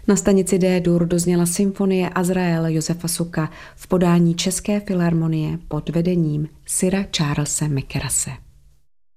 Na stanici D-dur dozněla symfonie Azrael Josefa Suka v podání České filharmonie pod vedením Sira Charlese Mackerrase.